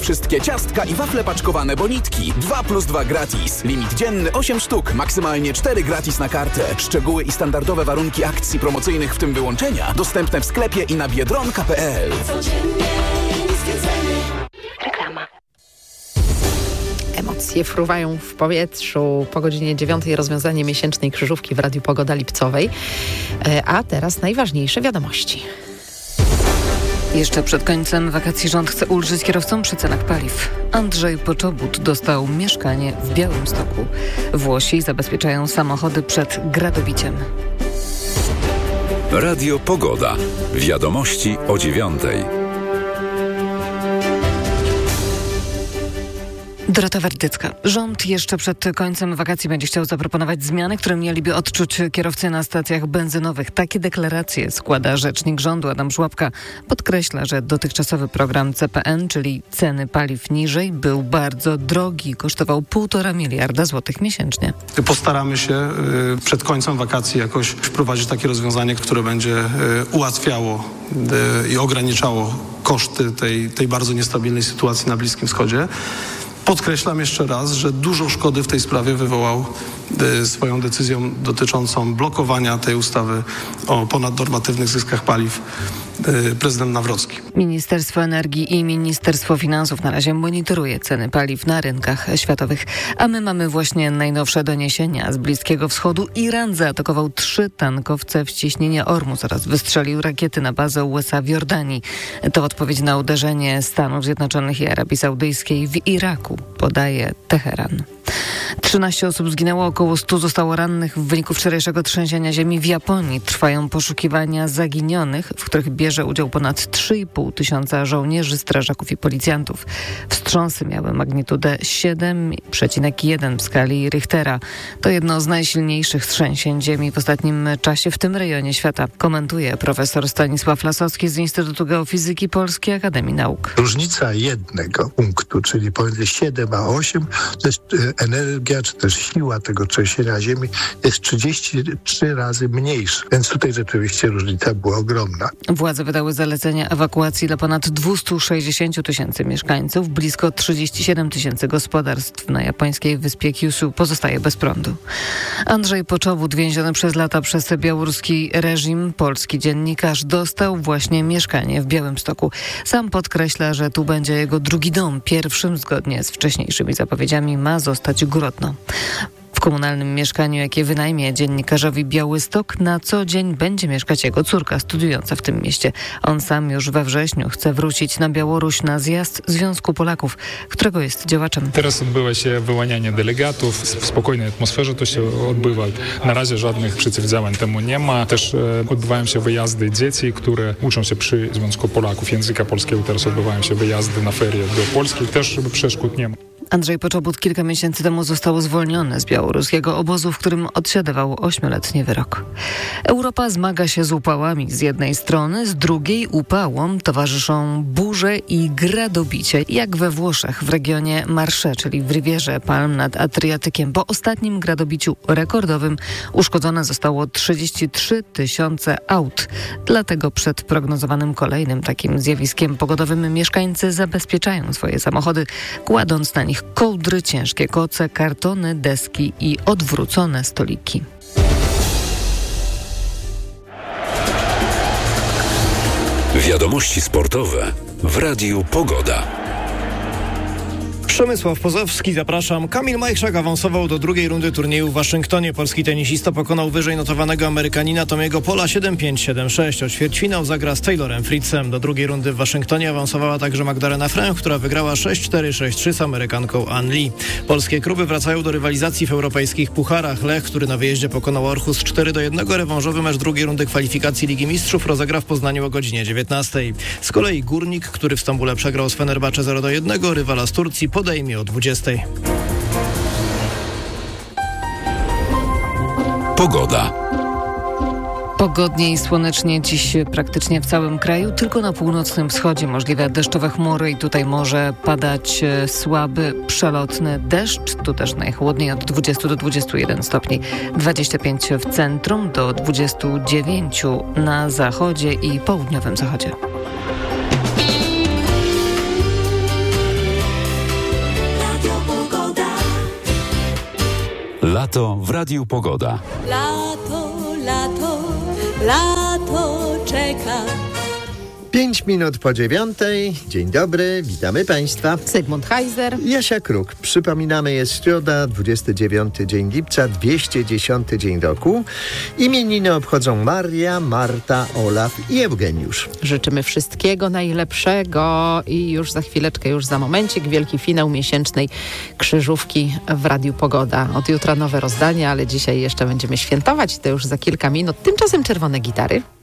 Wszystkie ciastka i wafle paczkowane Bonitki. 2+2 gratis. Limit dzienny 8 sztuk, maksymalnie 4 gratis na kartę. Szczegóły i standardowe warunki akcji promocyjnych, w tym wyłączenia, dostępne w sklepie i na biedronka.pl. Reklama. Emocje fruwają w powietrzu. Po godzinie 9 rozwiązanie miesięcznej krzyżówki w Radiu Pogoda Lipcowej. A teraz najważniejsze wiadomości. Jeszcze przed końcem wakacji rząd chce ulżyć kierowcom przy cenach paliw. Andrzej Poczobut dostał mieszkanie w Białymstoku. Włosi zabezpieczają samochody przed gradobiciem. Radio Pogoda. Wiadomości o 9. Dorota Werdycka. Rząd jeszcze przed końcem wakacji będzie chciał zaproponować zmiany, które mieliby odczuć kierowcy na stacjach benzynowych. Takie deklaracje składa rzecznik rządu Adam Żłapka. Podkreśla, że dotychczasowy program CPN, czyli ceny paliw niżej, był bardzo drogi. Kosztował 1,5 miliarda złotych miesięcznie. Postaramy się przed końcem wakacji jakoś wprowadzić takie rozwiązanie, które będzie ułatwiało i ograniczało koszty tej bardzo niestabilnej sytuacji na Bliskim Wschodzie. Podkreślam jeszcze raz, że dużo szkody w tej sprawie wywołał swoją decyzją dotyczącą blokowania tej ustawy o ponadnormatywnych zyskach paliw prezydent Nawrocki. Ministerstwo Energii i Ministerstwo Finansów na razie monitoruje ceny paliw na rynkach światowych. A my mamy właśnie najnowsze doniesienia z Bliskiego Wschodu. Iran zaatakował 3 tankowce w cieśninie Ormus oraz wystrzelił rakiety na bazę USA w Jordanii. To odpowiedź na uderzenie Stanów Zjednoczonych i Arabii Saudyjskiej w Iraku, podaje Teheran. 13 osób zginęło, około 100 zostało rannych w wyniku wczorajszego trzęsienia ziemi w Japonii. Trwają poszukiwania zaginionych, w których bierze udział ponad 3,5 tysiąca żołnierzy, strażaków i policjantów. Wstrząsy miały magnitudę 7,1 w skali Richtera. To jedno z najsilniejszych trzęsień ziemi w ostatnim czasie w tym rejonie świata, komentuje profesor Stanisław Lasowski z Instytutu Geofizyki Polskiej Akademii Nauk. Różnica jednego punktu, czyli pomiędzy 7 a 8, to jest energia, czy też siła tego trzęsienia ziemi jest 33 razy mniejsza. Więc tutaj rzeczywiście różnica była ogromna. Władze wydały zalecenia ewakuacji dla ponad 260 tysięcy mieszkańców. Blisko 37 tysięcy gospodarstw na japońskiej wyspie Kyushu pozostaje bez prądu. Andrzej Poczobut, więziony przez lata przez białoruski reżim, polski dziennikarz, dostał właśnie mieszkanie w Białymstoku. Sam podkreśla, że tu będzie jego drugi dom. Pierwszym, zgodnie z wcześniejszymi zapowiedziami, ma zostać Grodno. W komunalnym mieszkaniu, jakie wynajmie dziennikarzowi Białystok, na co dzień będzie mieszkać jego córka studiująca w tym mieście. On sam już we wrześniu chce wrócić na Białoruś na zjazd Związku Polaków, którego jest działaczem. Teraz odbywa się wyłanianie delegatów. W spokojnej atmosferze to się odbywa. Na razie żadnych przeciwdziałań temu nie ma. Też odbywają się wyjazdy dzieci, które uczą się przy Związku Polaków języka polskiego. Teraz odbywają się wyjazdy na ferie do Polski. Też przeszkód nie ma. Andrzej Poczobut kilka miesięcy temu został zwolniony z białoruskiego obozu, w którym odsiadywał 8-letni wyrok. Europa zmaga się z upałami z jednej strony, z drugiej upałom towarzyszą burze i gradobicie, jak we Włoszech w regionie Marche, czyli w Rivierze Palm nad Adriatykiem. Po ostatnim gradobiciu rekordowym uszkodzone zostało 33 tysiące aut. Dlatego przed prognozowanym kolejnym takim zjawiskiem pogodowym mieszkańcy zabezpieczają swoje samochody, kładąc na nich kołdry, ciężkie koce, kartony, deski i odwrócone stoliki. Wiadomości sportowe w Radiu Pogoda. Przemysław Pozowski, zapraszam. Kamil Majchrzak awansował do drugiej rundy turnieju w Waszyngtonie. Polski tenisista pokonał wyżej notowanego Amerykanina Tomiego Pola 7-5, 7-6. O ćwierćfinał zagra z Taylorem Fritzem. Do drugiej rundy w Waszyngtonie awansowała także Magdalena Fręch, która wygrała 6-4, 6-3 z Amerykanką Ann Lee. Polskie kluby wracają do rywalizacji w europejskich pucharach. Lech, który na wyjeździe pokonał Orhus 4-1, rewanżowy mecz drugiej rundy kwalifikacji Ligi Mistrzów rozegra w Poznaniu o godzinie 19. Z kolei Górnik, który w Stambule przegrał z Fenerbahce 0-1, rywala z Turcji podejmie o 20. Pogoda. Pogodnie i słonecznie dziś praktycznie w całym kraju, tylko na północnym wschodzie możliwe deszczowe chmury i tutaj może padać słaby, przelotny deszcz. Tu też najchłodniej od 20 do 21 stopni. 25 w centrum do 29 na zachodzie i południowym zachodzie. Lato w Radiu Pogoda. Lato, lato, lato czeka. 5 minut po 9:00. Dzień dobry, witamy Państwa. Zygmunt Heiser. Jasia Kruk. Przypominamy, jest środa, 29 dzień lipca, 210 dzień roku. Imieniny obchodzą Maria, Marta, Olaf i Eugeniusz. Życzymy wszystkiego najlepszego i już za chwileczkę, już za momencik, wielki finał miesięcznej krzyżówki w Radiu Pogoda. Od jutra nowe rozdanie, ale dzisiaj jeszcze będziemy świętować, to już za kilka minut. Tymczasem czerwone gitary.